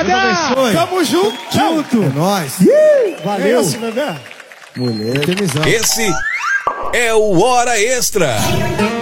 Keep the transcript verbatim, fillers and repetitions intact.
Rapaziada! Tamo junto! Junto! É nóis! Valeu! Esse, bebê? Mulher. Esse é o Hora Extra.